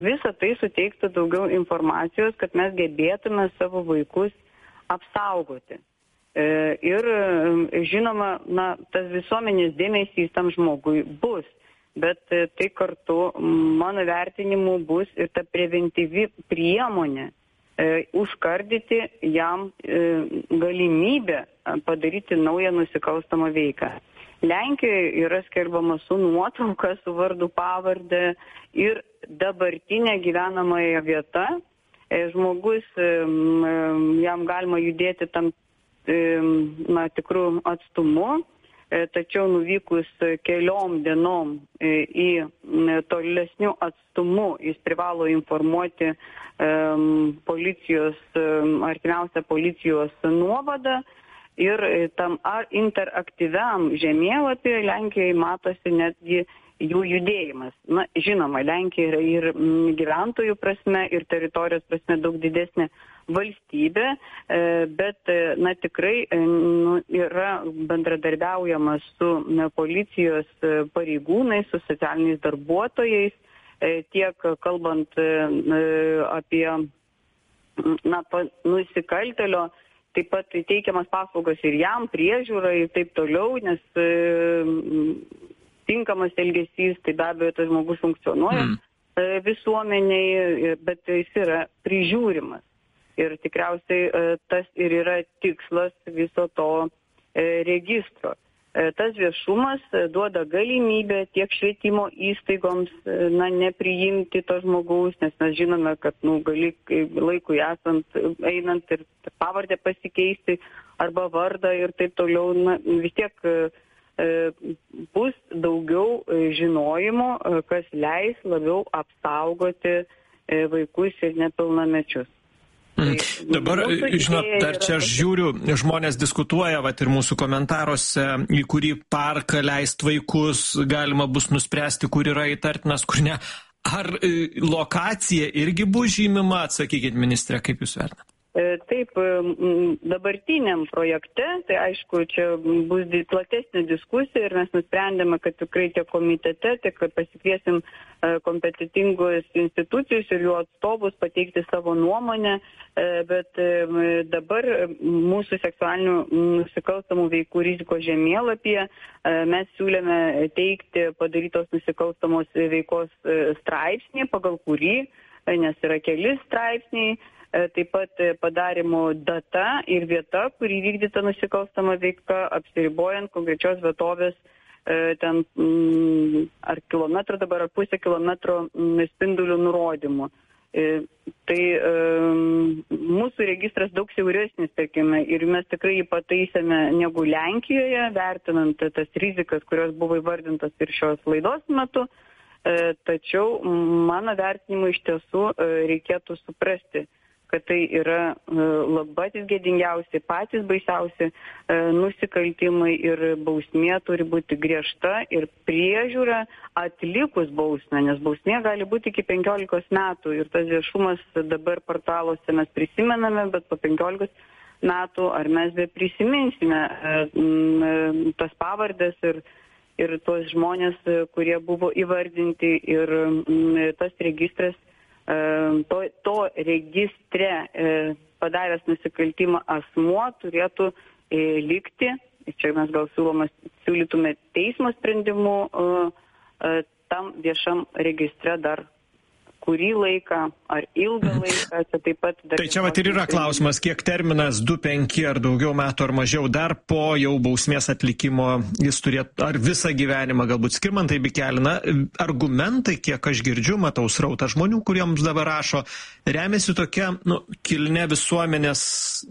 Visa tai suteiktų daugiau informacijos, kad mes gebėtume savo vaikus apsaugoti. Ir žinoma, tas visuomenės dėmesys tam žmogui bus, bet tai kartu mano vertinimu bus ir ta preventyvi priemonė užkardyti jam galimybę padaryti naują nusikalstamą veiką. Lenkijoje yra skelbiama su nuotrauka, su vardu pavardė ir dabartinė gyvenamąją vieta. Žmogus, jam galima judėti tam tikrų atstumu, tačiau nuvykus keliom dienom į tolesnių atstumų jis privalo informuoti policijos, artimiausią policijos nuovadą ir tam interaktyviam žemėlapyje Lenkijoje matosi netgi jų judėjimas. Žinoma, Lenkija yra ir gyventojų prasme, ir teritorijos prasme daug didesnė valstybė, bet tikrai yra bendradarbiaujama su policijos pareigūnais, su socialiniais darbuotojais, tiek kalbant apie nusikaltėlio, taip pat teikiamas paslaugas ir jam, priežiūra ir taip toliau, nes tinkamas elgesys, tai be abejo, tas žmogus funkcionuoja visuomeniai, bet jis yra prižiūrimas. Ir tikriausiai tas ir yra tikslas viso to registro. Tas viešumas duoda galimybę tiek švietimo įstaigoms nepriimti to žmogaus, nes mes žinome, kad gali laikui einant ir pavardę pasikeisti arba vardą ir taip toliau, vis tiek bus daugiau žinojimo, kas leis labiau apsaugoti vaikus ir nepilnamečius. Dabar, žinot, dar čia aš žiūriu, žmonės diskutuoja, ir mūsų komentaruose, į kurį parką leist vaikus, galima bus nuspręsti, kur yra įtartinas, kur ne. Ar lokacija irgi bus žymima, atsakykit, ministrė, kaip jūs vertinate? Taip, dabartiniam projekte, tai aišku, čia bus platesnė diskusija ir mes nusprendėme, kad tikrai tiek komitete, tiek pasikviesim kompetitingus institucijus ir jų atstovus pateikti savo nuomonę, bet dabar mūsų seksualinių nusikalstamų veikų rizikos žemėlapyje mes siūlėme teikti padarytos nusikalstamos veikos straipsnį, pagal kurį, nes yra keli straipsniai, taip pat padarimo data ir vieta, kur įvykdyta nusikalstama veika, apsiribojant konkrečios vietovės ten ar kilometrą dabar, ar pusę kilometro spindulių nurodymų. Tai mūsų registras daug siauresnis, tarkime, ir mes tikrai jį pataisėme negu Lenkijoje, vertinant tas rizikas, kurios buvo įvardintas ir šios laidos metu. Tačiau mano vertinimu iš tiesų reikėtų suprasti, kad tai yra patys gėdingiausi, patys baisiausi nusikaltimai ir bausmė turi būti griežta ir priežiūra atlikus bausmę, nes bausmė gali būti iki 15 metų ir tas viešumas dabar portaluose mes prisimename, bet po 15 metų ar mes prisiminsime tas pavardės ir tuos žmonės, kurie buvo įvardinti ir tas registras to registre padaręs nusikaltimą asmuo turėtų likti, čia mes gal siūlytume teismo sprendimu tam viešam registre dar kurį laiką ar ilgą laiką. Taip pat tai čia ir yra klausimas, kiek terminas 2, 5 ar daugiau metų ar mažiau dar po jau bausmės atlikimo jis turėtų, ar visą gyvenimą galbūt. Skirmantai Bikelina, argumentai, kiek aš girdžiu, matau srautą žmonių, kuriems dabar rašo, remiasi tokia kilne visuomenės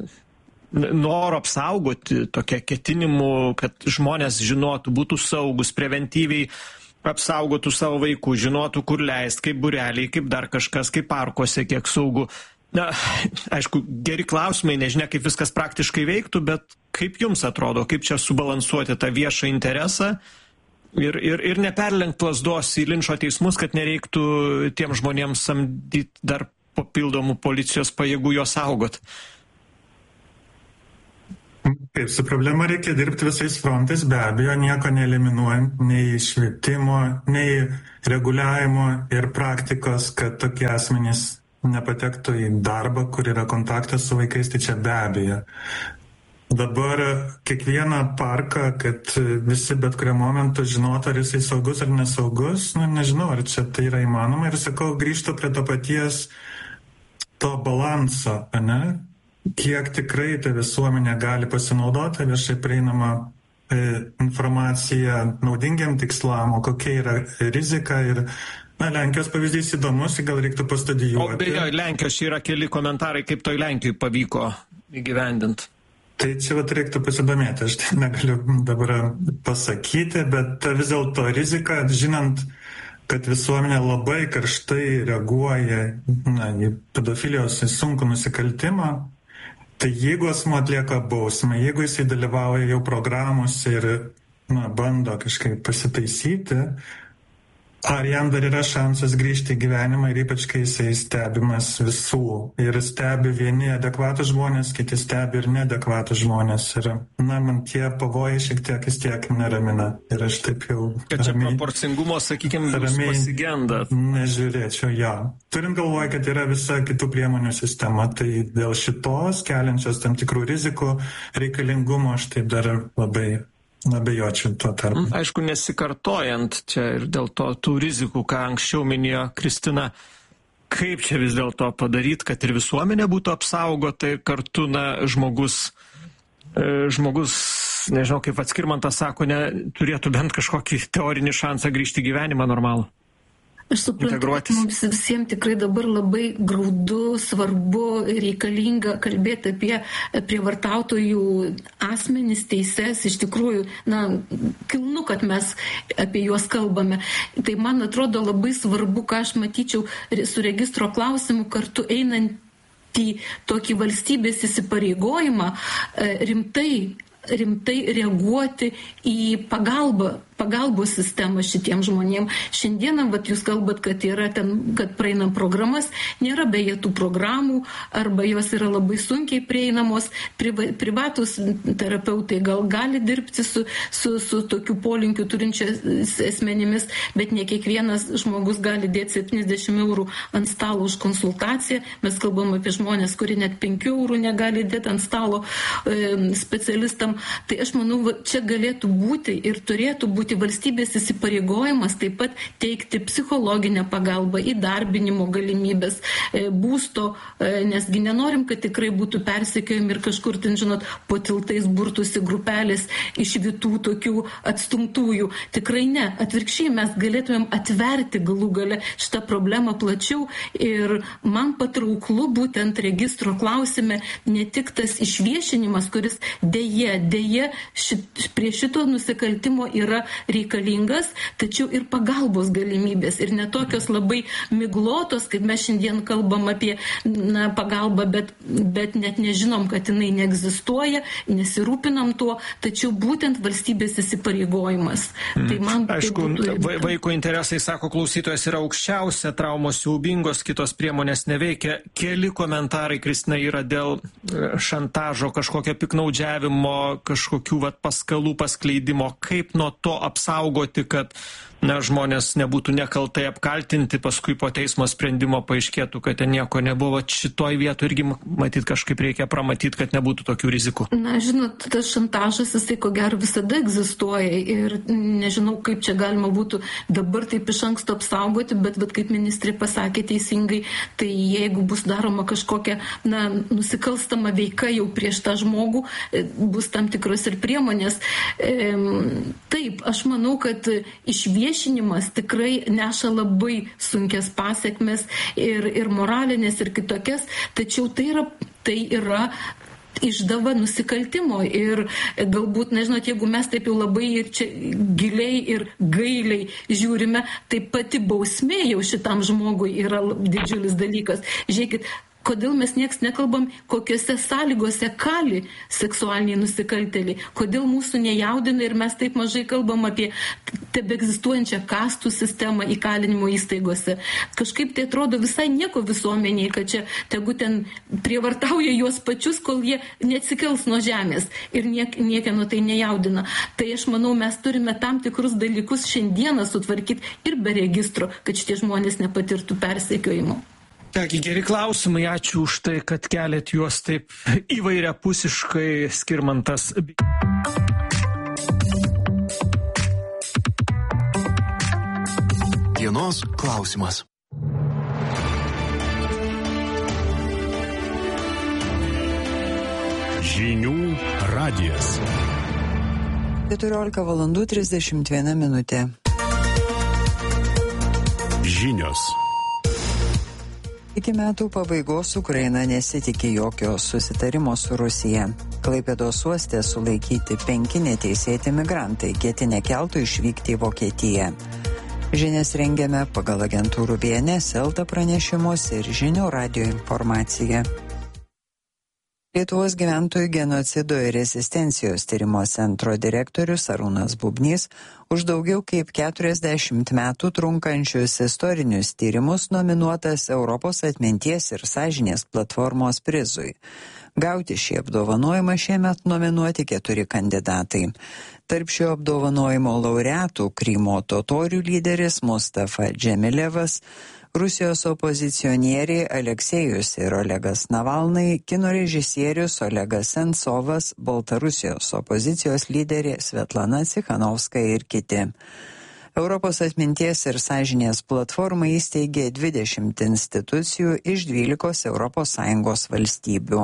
noro apsaugoti, tokia ketinimu, kad žmonės žinotų, būtų saugus, preventyviai apsaugotų savo vaikų, žinotų, kur leist, kaip būreliai, kaip dar kažkas, kaip parkuose, kiek saugu. Aišku, geri klausimai, nežinia, kaip viskas praktiškai veiktų, bet kaip jums atrodo, kaip čia subalansuoti tą viešą interesą ir neperlenkt lazdos į linčo teismus, kad nereiktų tiem žmonėms samdyti dar papildomų policijos pajėgų juos saugot? Kaip su problema reikia dirbti visais frontais, be abejo, nieko neeliminuojant, nei švietimo, nei reguliavimo ir praktikos, kad tokie asmenys nepatektų į darbą, kur yra kontaktas su vaikais, tai čia be abejo. Dabar kiekvieną parką, kad visi bet kuriuo momentu žinotų, ar jisai saugus ar nesaugus, nežinau, ar čia tai yra įmanoma. Ir sakau, grįžtu prie to paties to balanso, ne? Kiek tikrai ta visuomenė gali pasinaudoti viešai prieinamą informaciją naudingiam tikslam, o kokia yra rizika. Ir Lenkijos pavyzdys įdomus, gal reiktų pastudijuoti. O beje, Lenkijos yra keli komentarai, kaip toj Lenkijai pavyko įgyvendinti. Tai čia reiktų pasidomėti, aš tai negaliu dabar pasakyti, bet vis dėlto rizika, žinant, kad visuomenė labai karštai reaguoja į pedofilijos, į sunkų nusikaltimą, tai jeigu asmuo atlieka bausmę, jeigu jisai dalyvauja jau programuose ir bando kažkaip pasitaisyti, ar jam dar yra šansas grįžti į gyvenimą ir ypač kai jisai stebimas visų. Ir stebi vieni adekvatų žmonės, kiti stebi ir neadekvatų žmonės. Ir man tie pavojai šiek tiek vis tiek neramina. Ir aš taip jau... Kad čia proporcingumo, sakykime, pasigenda. Nežiūrėčiau, jo. Turint galvoje, kad yra visa kitų priemonių sistema, tai dėl šitos keliančios tam tikrų rizikų reikalingumo aš taip dar labai abejočiau tuo tarpu. Aišku, nesikartojant čia ir dėl to tų rizikų, ką anksčiau minėjo Kristina, kaip čia vis dėlto padaryti, kad ir visuomenė būtų apsaugota ir kartu žmogus, nežinau, kaip Skirmantas sako, turėtų bent kažkokį teorinį šansą grįžti į gyvenimą normalų. Aš suprantu, kad mums visiems tikrai dabar labai graudu, svarbu, reikalinga kalbėti apie prievartautojų asmenis, teises. Iš tikrųjų, kilnu, kad mes apie juos kalbame. Tai man atrodo labai svarbu, ką aš matyčiau su registro klausimu kartu einant į tokį valstybės įsipareigojimą rimtai reaguoti į pagalbos sistemą šitiem žmonėm. Šiandieną, jūs kalbat, kad yra ten, kad praeinam programas, nėra beje tų programų, arba jos yra labai sunkiai prieinamos. Privatus terapeutai gal gali dirbti su tokiu polinkiu turinčiais asmenimis, bet ne kiekvienas žmogus gali dėti 70 eurų ant stalo už konsultaciją. Mes kalbam apie žmonės, kurie net 5 eurų negali dėti ant stalo specialistam. Tai aš manau, čia galėtų būti ir turėtų būti valstybės įsipareigojimas taip pat teikti psichologinę pagalbą, įdarbinimo galimybės, būsto, nesgi nenorim, kad tikrai būtų persekiojami ir kažkur ten, po tiltais burtųsi grupelės išvytų tokių atstumtųjų. Tikrai ne. Atvirkščiai mes galėtumėm atverti galų gale šitą problemą plačiau ir man patrauklu būtent registro klausime ne tik tas išviešinimas, kuris dėje prie šito nusikaltimo yra reikalingas, tačiau ir pagalbos galimybės. Ir netokios labai miglotos, kaip mes šiandien kalbam apie pagalbą, bet net nežinom, kad jinai neegzistuoja, nesirūpinam tuo, tačiau būtent valstybės įsipareigojimas. Tai man aišku, vaiko interesai, sako klausytojas, yra aukščiausia, traumos siaubingos, kitos priemonės neveikia. Keli komentarai, Kristina, yra dėl šantažo, kažkokio piknaudžiavimo, kažkokių paskalų paskleidimo. Kaip nuo to apsaugoti, kad žmonės nebūtų nekaltai apkaltinti, paskui po teismo sprendimo paaiškėtų, kad ten nieko nebuvo. Šitoj vietoj irgi matyt kažkaip reikia pramatyti, kad nebūtų tokių rizikų. Žinot, tas šantažas, jisai ko gero visada egzistuoja ir nežinau, kaip čia galima būtų dabar taip iš anksto apsaugoti, bet kaip ministrė pasakė teisingai, tai jeigu bus daroma kažkokia nusikalstama veika jau prieš tą žmogų, bus tam tikros ir priemonės. Taip, aš manau, kad išviešinimas tikrai neša labai sunkias pasiekmes ir moralinės, ir kitokias, tačiau tai yra išdava nusikaltimo ir galbūt, jeigu mes taip jau labai ir čia giliai ir gailiai žiūrime, tai pati bausmė jau šitam žmogui yra didžiulis dalykas. Žiūrėkit, Kodėl mes nieks nekalbam, kokiuose sąlygose kali seksualiniai nusikaltėliai, kodėl mūsų nejaudina ir mes taip mažai kalbam apie tebeegzistuojančią kastų sistemą įkalinimo įstaigose. Kažkaip tai atrodo visai nieko visuomeniai, kad čia tegu ten prievartauja juos pačius, kol jie neatsikels nuo žemės ir niekieno tai nejaudina. Tai aš manau, mes turime tam tikrus dalykus šiandieną sutvarkyti ir be registro, kad šitie žmonės nepatirtų persekiojimo. Kągi, geri klausimai, ačiū už tai, kad keliat juos taip įvairiapusiškai. Skirmantas. Dienos klausimas. Žinių radijas. 14:31 minutė. Žinios. Iki metų pabaigos Ukraina nesitikė jokio susitarimo su Rusija. Klaipėdos uoste sulaikyti 5 neteisėti migrantai, ketinę keltu išvykti į Vokietiją. Žinias rengiame pagal agentūrų BNS, Elta pranešimus ir Žinių radijo informaciją. Lietuvos gyventojų genocido ir rezistencijos tyrimo centro direktorius Arūnas Bubnys už daugiau kaip 40 metų trunkančius istorinius tyrimus nominuotas Europos atminties ir sąžinės platformos prizui. Gauti šį apdovanojimą šiemet nominuoti 4 kandidatai. Tarp šio apdovanojimo laureatų Krymo totorių lyderis Mustafa Džemilevas, Rusijos opozicionieriai Aleksejus ir Olegas Navalnai, kino režisierius Olegas Sensovas, Baltarusijos opozicijos lyderė Svetlana Cikhanovska ir kiti. Europos atminties ir sąžinės platformą įsteigė 20 institucijų iš 12 ES valstybių.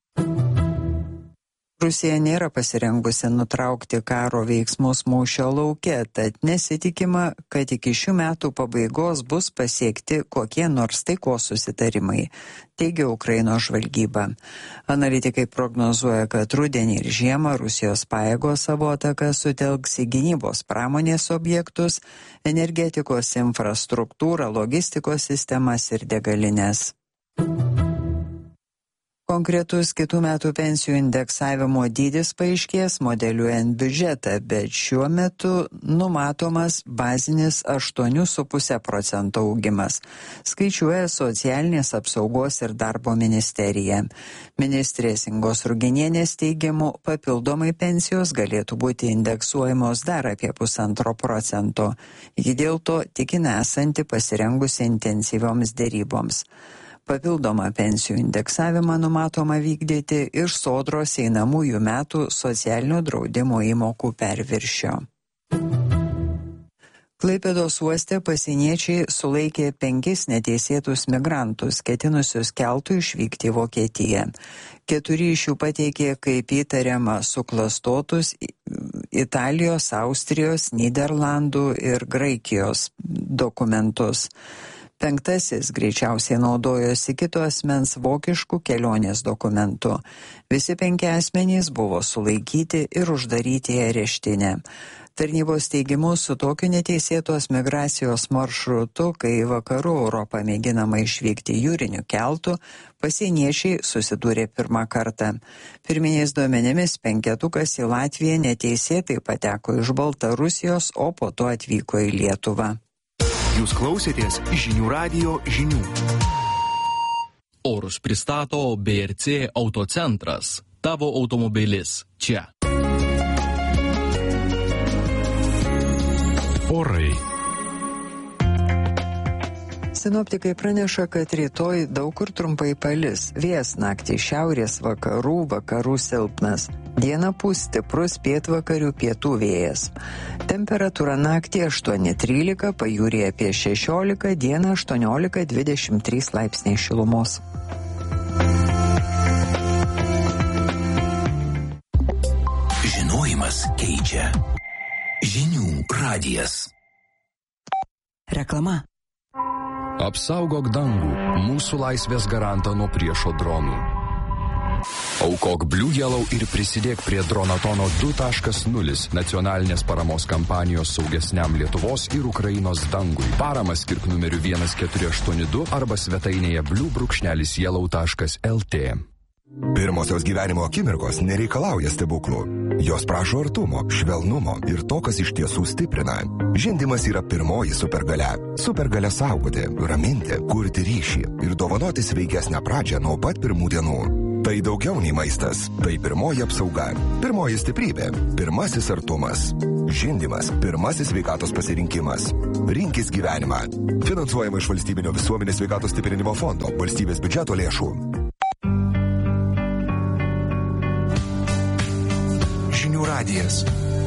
Rusija nėra pasirengusi nutraukti karo veiksmus mūšio lauke, tad nesitikima, kad iki šių metų pabaigos bus pasiekti kokie nors taikos susitarimai, teigia Ukrainos žvalgyba. Analitikai prognozuoja, kad rudenį ir žiemą Rusijos pajėgos savo ataką sutelks į gynybos pramonės objektus, energetikos infrastruktūrą, logistikos sistemas ir degalines. Konkretus kitų metų pensijų indeksavimo dydis paaiškės modeliuojant biudžetą, bet šiuo metu numatomas bazinis 8,5% augimas, skaičiuoja Socialinės apsaugos ir darbo ministerija. Ministrės Ingos Ruginienės teigimu, papildomai pensijos galėtų būti indeksuojamos dar apie 1,5%. Ji dėl to tikina esanti pasirengusi intensyvioms deryboms. Papildomą pensijų indeksavimą numatoma vykdyti iš Sodros einamųjų metų socialinio draudimo įmokų perviršio. Klaipėdos uoste pasieniečiai sulaikė 5 neteisėtus migrantus, ketinusius keltu išvykti į Vokietiją. 4 iš jų pateikė kaip įtariama suklastotus Italijos, Austrijos, Nyderlandų ir Graikijos dokumentus. 5 greičiausiai naudojosi kito asmens vokiškų kelionės dokumentų. Visi 5 asmenys buvo sulaikyti ir uždaryti į areštinę. Tarnybos teigimu, su tokiu neteisėtos migracijos maršrutu, kai vakarų Europą mėginama išvykti jūriniu keltu, pasieniečiai susidūrė pirmą kartą. Pirminiais duomenimis 5 į Latviją neteisėtai pateko iš Baltarusijos, o po to atvyko į Lietuvą. Jūs klausėtės Žinių radijo žinių. Orus pristato BRC Autocentras. Tavo automobilis čia. Orai. Sinoptikai praneša, kad rytoj daug kur trumpai palis. Vėjas naktį šiaurės vakarų silpnas. Dieną pūs stiprus pietvakarių pietų vėjas. Temperatūra naktį 8-13, pajūryje apie 16, dieną 18-23 laipsniai šilumos. Žinojimas keičia. Žinių radijas. Reklama. Apsaugok dangų, mūsų laisvės garantą nuo priešo dronų. Aukok Blue Yellow ir prisidėk prie Dronatono 2.0 nacionalinės paramos kampanijos saugesniam Lietuvos ir Ukrainos dangui. Paramą skirk numeriu 1482 arba svetainėje blue-yellow.lt. Pirmosios gyvenimo akimirkos nereikalauja stebuklų. Jos prašo artumo, švelnumo ir to, kas iš tiesų stiprina. Žindymas yra pirmoji supergalia. Supergalia saugoti, raminti, kurti ryšį ir dovanoti sveikesnę pradžią nuo pat pirmų dienų. Tai daugiau nei maistas. Tai pirmoji apsauga. Pirmoji stiprybė. Pirmasis artumas. Žindymas. Pirmasis sveikatos pasirinkimas. Rinkis gyvenimą. Finansuojama iš Valstybinio visuomenės sveikatos stiprinimo fondo, valstybės biudžeto lėšų. Žinių radijas.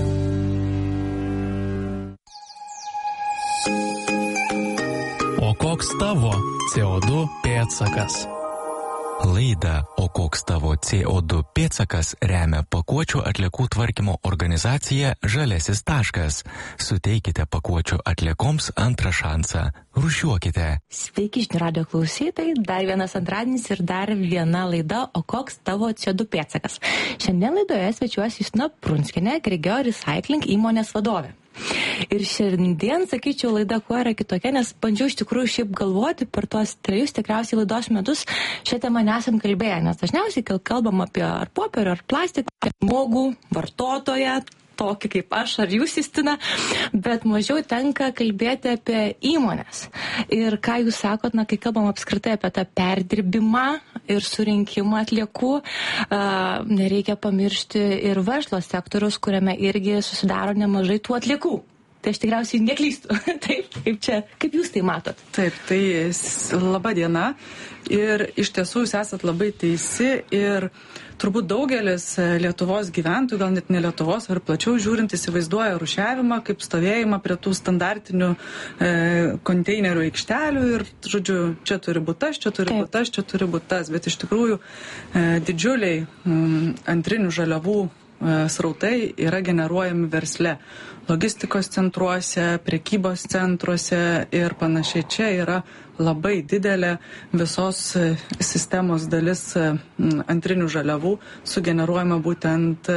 O koks tavo CO2 pėdsakas? Laidą O koks tavo CO2 pėdsakas remia pakuočių atliekų tvarkymo organizacija Žaliasis taškas. Suteikite pakuočių atliekoms antrą šansą. Rūšiuokite. Sveiki, žinių radijo klausytojai. Dar vienas antradienis ir dar viena laida O koks tavo CO2 pėdsakas. Šiandien laidoje svečiuosi Justina Prunskienė, Grigeo Recycling įmonės vadovė. Ir šiandien, sakyčiau, laida kuo yra kitokia, nes bandžiau iš tikrųjų šiaip galvoti per tuos 3 tikriausiai laidos metus šią temą nesam kalbėję, nes dažniausiai kalbam apie ar popierių, ar plastiką, žmogų, vartotoją, tokį kaip aš ar jūs, Justina, bet mažiau tenka kalbėti apie įmonės. Ir ką jūs sakot, kai kalbam apskritai apie tą perdirbimą ir surinkimą atliekų, nereikia pamiršti ir verslo sektoriaus, kuriame irgi susidaro nemažai tų atliekų. Tai aš tikriausiai neklystu. Taip, kaip jūs tai matot? Taip, tai laba diena. Ir iš tiesų jūs esat labai teisi ir turbūt daugelis Lietuvos gyventojų, gal net ne Lietuvos, ar plačiau žiūrint, įsivaizduoja rūšiavimą kaip stovėjimą prie tų standartinių konteinerių aikštelių ir, žodžiu, čia turi būt tas, čia turi būt tas, čia turi būt tas. Bet iš tikrųjų didžiuliai antrinių žaliavų srautai yra generuojami versle. Logistikos centruose, prekybos centruose ir panašiai. Čia yra labai didelė visos sistemos dalis antrinių žaliavų sugeneruojama būtent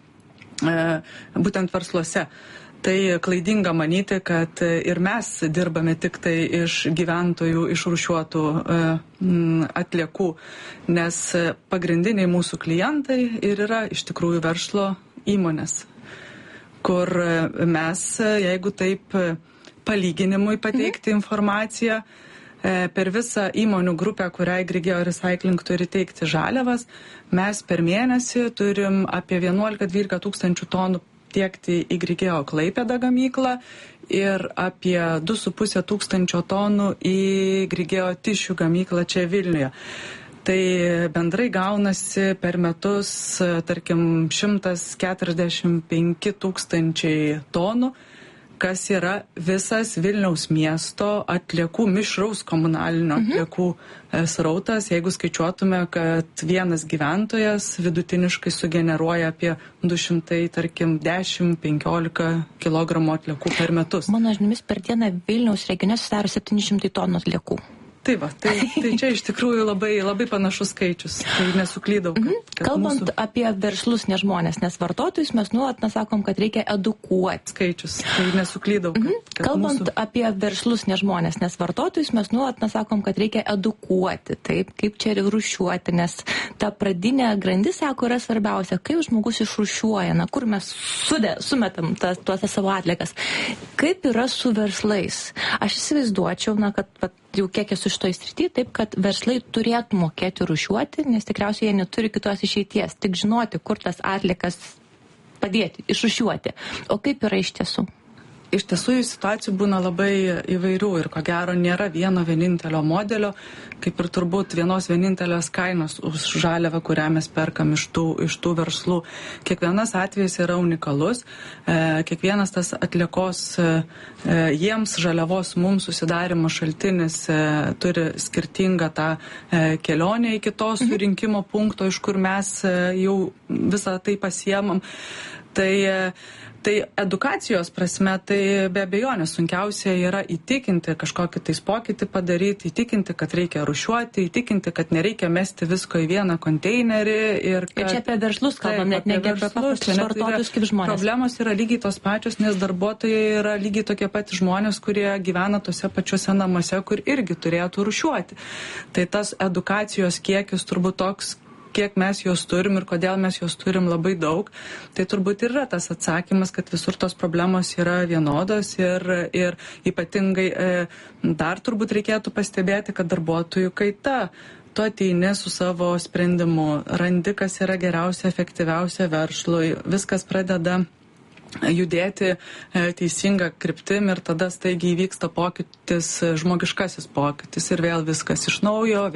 versluose. Tai klaidinga manyti, kad ir mes dirbame tik tai iš gyventojų išrūšiuotų atliekų, nes pagrindiniai mūsų klientai ir yra iš tikrųjų verslo įmonės, kur mes, jeigu taip palyginimui pateikti informaciją, per visą įmonių grupę, kuriai Grigeo Recycling turi teikti žaliavas, mes per mėnesį turim apie 11-12 tūkstančių tonų tiekti į Grigeo Klaipėdą gamyklą ir apie 2,5 tūkstančio tonų į Grigeo Tišių gamyklą čia Vilniuje. Tai bendrai gaunasi per metus, tarkim, 145 tūkstančiai tonų, kas yra visas Vilniaus miesto atliekų, mišraus komunalinio atliekų srautas, jeigu skaičiuotume, kad vienas gyventojas vidutiniškai sugeneruoja apie 200, tarkim, 10-15 kg atliekų per metus. Mano žiniomis, per dieną Vilniaus regione susidaro 700 tonų atliekų. Tai va, tai čia iš tikrųjų labai panašus skaičius, tai nesuklydau. Kalbant apie verslus, ne žmonės, nes vartotojus mes nuolat sakom, kad reikia edukuoti. Skaičius, tai nesuklydau. Kalbant apie verslus, ne žmonės, nes vartotojus mes nuolat sakom, kad reikia edukuoti, taip, kaip čia rūšiuoti, nes ta pradinė grandis, sako, yra svarbiausia, kaip žmogus išrūšiuoja, kur mes sumetam tuos savo atliekas. Kaip yra su verslais? Aš įsivaizduočiau, kad jau kiek esu šitoj srity, taip, kad verslai turėtų mokėti rūšiuoti, nes tikriausiai jie neturi kitos išeities, tik žinoti, kur tas atliekas padėti, išrūšiuoti. O kaip yra iš tiesų? Iš tiesų situacijų būna labai įvairių ir ko gero nėra vieno vienintelio modelio, kaip ir turbūt vienos vienintelės kainos už žaliavą, kurią mes perkam iš tų verslų. Kiekvienas atvejis yra unikalus, kiekvienas tas atliekos jiems žaliavos mums susidarimo šaltinis turi skirtingą tą kelionę iki to surinkimo punkto, iš kur mes jau visą tai pasiemam. Tai Tai edukacijos prasme, tai be abejonės sunkiausia yra įtikinti kažkokį tais pokytį padaryti, įtikinti, kad reikia rūšiuoti, įtikinti, kad nereikia mesti visko į vieną konteinerį. Ir kad... čia apie verslus kalbam, net negi apie paprastus vartotojus kaip žmonės. Problemos yra lygiai tos pačios, nes darbuotojai yra lygiai tokie pat žmonės, kurie gyvena tose pačiuose namuose, kur irgi turėtų rūšiuoti. Tai tas edukacijos kiekis turbūt toks, kiek mes jos turim ir kodėl mes jos turim labai daug, tai turbūt yra tas atsakymas, kad visur tos problemos yra vienodos ir ypatingai dar turbūt reikėtų pastebėti, kad darbuotojų kaita. Tu ateini su savo sprendimu, randi, kas yra geriausia, efektyviausia verslui, viskas pradeda judėti teisinga kryptim ir tada staigiai įvyksta pokytis, žmogiškasis pokytis ir vėl viskas iš naujo.